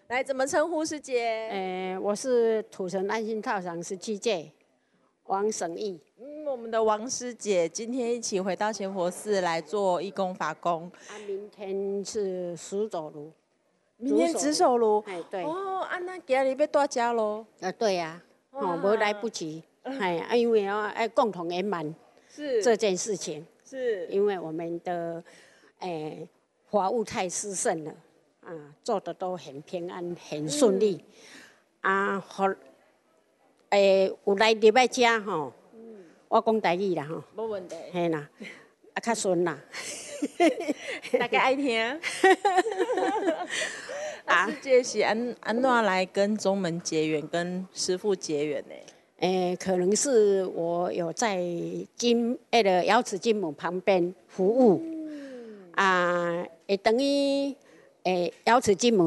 来，怎么称呼师姐？ 我是土城安心套房17届王省义。 我们的王师姐今天一起回到贤佛寺来做义工法工。 明天是石走炉。 明天值守炉。 哎，对。 哦，那今日要大家喽。 对呀。没来不及。因为要共同圆满这件事情。 是。 因为我们的法务太殊胜了。做的都很平安，很顺利。有来入来遮吼，我讲台语啦吼。 没问题。 嘿啦，较顺啦。 大家爱听。师姐是安怎来跟宗门结缘，跟师父结缘呢？ 可能是我有在瑶池金母旁边服务。等于瑶池金母。